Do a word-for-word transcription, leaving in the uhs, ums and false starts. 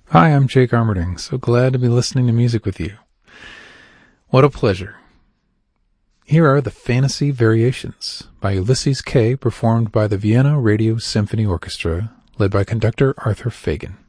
Hi, I'm Jake Armerding. So glad to be listening to music with you. What a pleasure. Here are the Fantasy Variations by Ulysses K., performed by the Vienna Radio Symphony Orchestra, led by conductor Arthur Fagan.